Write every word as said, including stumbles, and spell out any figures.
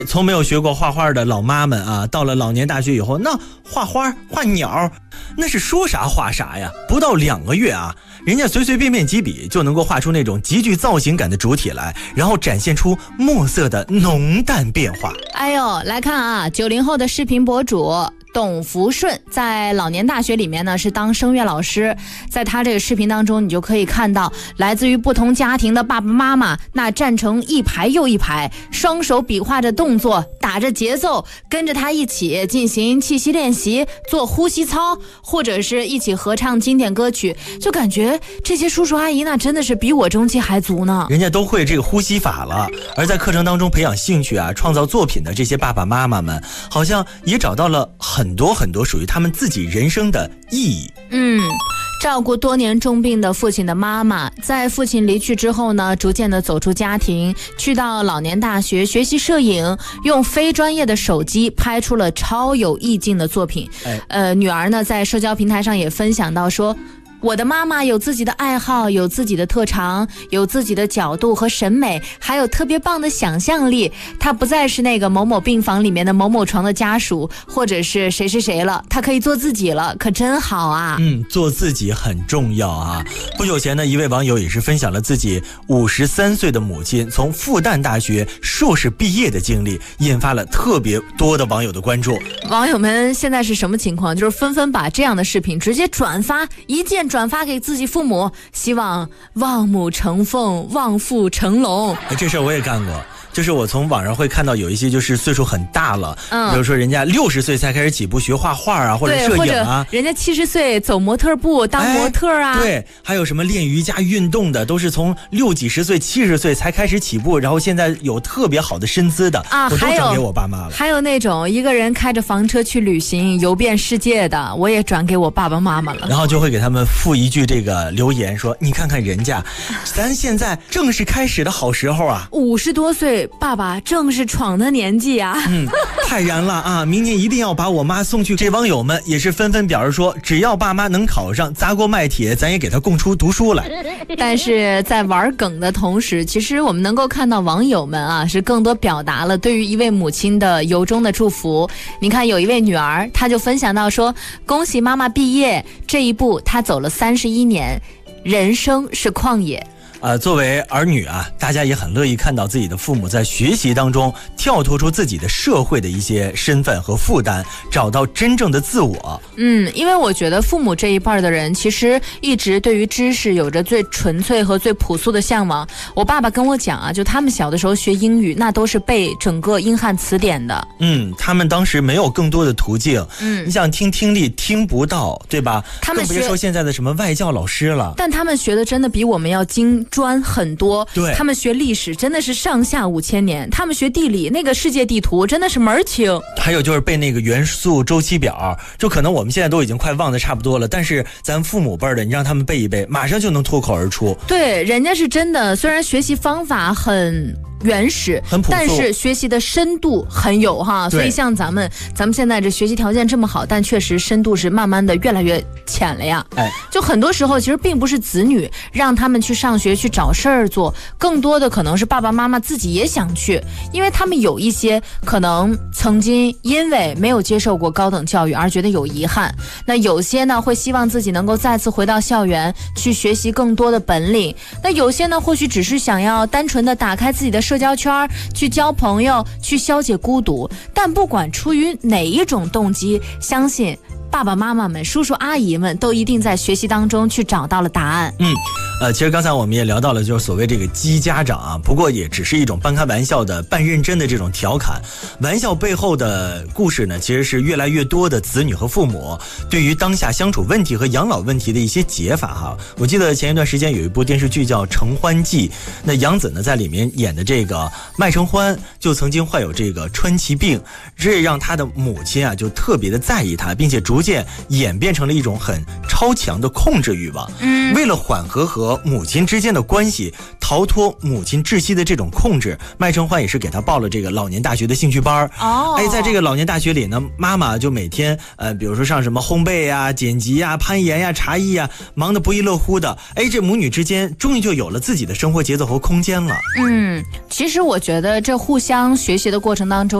从没有学过画画的老妈们啊，到了老年大学以后，那画花画鸟，那是说啥画啥呀。不到两个月啊，人家随随便便几笔就能够画出那种极具造型感的主体来，然后展现出墨色的浓淡变化。 哎呦，来看啊，九零后的视频博主董福顺在老年大学里面呢是当声乐老师，在他这个视频当中，你就可以看到来自于不同家庭的爸爸妈妈，那站成一排又一排，双手比划着动作，打着节奏，跟着他一起进行气息练习，做呼吸操，或者是一起合唱经典歌曲，就感觉这些叔叔阿姨那真的是比我中气还足呢。 人家都会这个呼吸法了，而在课程当中培养兴趣啊，创造作品的这些爸爸妈妈们，好像也找到了很很多很多属于他们自己人生的意义。 嗯，照顾多年重病的父亲的妈妈，在父亲离去之后呢，逐渐的走出家庭，去到老年大学学习摄影，用非专业的手机拍出了超有意境的作品。哎、呃，女儿呢在社交平台上也分享到说，我的妈妈有自己的爱好，有自己的特长，有自己的角度和审美，还有特别棒的想象力。她不再是那个某某病房里面的某某床的家属，或者是谁谁谁了，她可以做自己了，可真好啊。 嗯，做自己很重要啊。不久前呢，一位网友也是分享了自己五十三岁的母亲从复旦大学硕士毕业的经历，引发了特别多的网友的关注。 网友们现在是什么情况？就是纷纷把这样的视频直接转发，一键转发给自己父母，希望望母成凤，望父成龙。 这事儿我也干过，就是我从网上会看到有一些就是岁数很大了，嗯，比如说人家六十岁才开始起步学画画啊，或者摄影啊， 人家七十岁走模特步当模特啊、 哎，对，还有什么练瑜伽运动的，都是从六几十岁、七十岁才开始起步，然后现在有特别好的身姿的啊，我都转给我爸妈了。 还有那种一个人开着房车去旅行、游遍世界的，我也转给我爸爸妈妈了。 然后就会给他们附一句这个留言说：“你看看人家，咱现在正是开始的好时候啊， 五十多岁。”爸爸正是闯的年纪啊， 嗯，太燃了啊！明年一定要把我妈送去。这网友们也是纷纷表示说，只要爸妈能考上，砸锅卖铁，咱也给他供出读书来。 但是在玩梗的同时，其实我们能够看到网友们啊，是更多表达了对于一位母亲的由衷的祝福。你看，有一位女儿，她就分享到说，恭喜妈妈毕业，这一步她走了三十一年，人生是旷野。 呃，作为儿女啊，大家也很乐意看到自己的父母在学习当中跳脱出自己的社会的一些身份和负担，找到真正的自我。 嗯，因为我觉得父母这一辈的人其实一直对于知识有着最纯粹和最朴素的向往。我爸爸跟我讲啊，就他们小的时候学英语，那都是背整个英汉词典的。 嗯，他们当时没有更多的途径。嗯，你想听听力听不到，对吧？他们更别说现在的什么外教老师了。 但他们学的真的比我们要精专很多。 对， 他们学历史真的是上下五千年，他们学地理那个世界地图真的是门儿清。 还有就是背那个元素周期表，就可能我们现在都已经快忘得差不多了，但是咱父母辈的，你让他们背一背，马上就能脱口而出。 对，人家是真的，虽然学习方法很原始，但是学习的深度很有哈，所以像咱们咱们现在这学习条件这么好，但确实深度是慢慢的越来越浅了呀。哎，就很多时候其实并不是子女让他们去上学去找事儿做，更多的可能是爸爸妈妈自己也想去，因为他们有一些可能曾经因为没有接受过高等教育而觉得有遗憾，那有些呢会希望自己能够再次回到校园去学习更多的本领，那有些呢或许只是想要单纯的打开自己的社交圈去交朋友，去消解孤独。但不管出于哪一种动机，相信爸爸妈妈们、叔叔阿姨们都一定在学习当中去找到了答案。 嗯，呃，其实刚才我们也聊到了，就是所谓这个激家长啊，不过也只是一种半开玩笑的、半认真的这种调侃。玩笑背后的故事呢，其实是越来越多的子女和父母对于当下相处问题和养老问题的一些解法哈。我记得前一段时间有一部电视剧叫《承欢记》，那杨紫呢在里面演的这个麦承欢就曾经患有这个川崎病，这让他的母亲啊就特别的在意他，并且逐逐渐演变成了一种很超强的控制欲望。嗯，为了缓和和母亲之间的关系，逃脱母亲窒息的这种控制，麦承欢也是给他报了这个老年大学的兴趣班。哦，哎，在这个老年大学里呢，妈妈就每天呃，比如说上什么烘焙呀、剪辑呀、攀岩呀、茶艺呀，忙得不亦乐乎的。哎，这母女之间终于就有了自己的生活节奏和空间了。 嗯，其实我觉得这互相学习的过程当中。